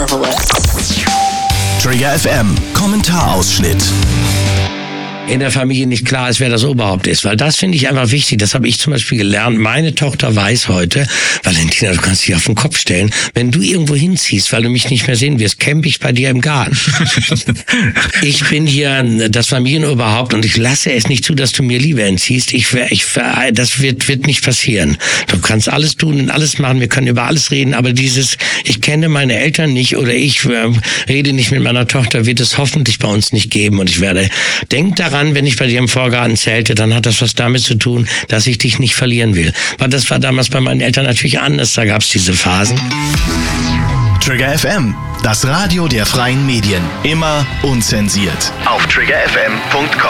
never was. Trigger FM, Kommentarausschnitt. In der Familie nicht klar ist, wer das Oberhaupt ist. Weil das finde ich einfach wichtig. Das habe ich zum Beispiel gelernt. Meine Tochter weiß heute, Valentina, du kannst dich auf den Kopf stellen, wenn du irgendwo hinziehst, weil du mich nicht mehr sehen wirst, camp ich bei dir im Garten. Ich bin hier das Familienoberhaupt und ich lasse es nicht zu, dass du mir Liebe entziehst. Das wird nicht passieren. Du kannst alles tun und alles machen, wir können über alles reden, aber ich kenne meine Eltern nicht oder ich rede nicht mit meiner Tochter, wird es hoffentlich bei uns nicht geben. Und denk daran, wenn ich bei dir im Vorgarten zelte, dann hat das was damit zu tun, dass ich dich nicht verlieren will. Weil das war damals bei meinen Eltern natürlich anders, da gab es diese Phasen. Trigger FM, das Radio der freien Medien. Immer unzensiert. Auf triggerfm.com.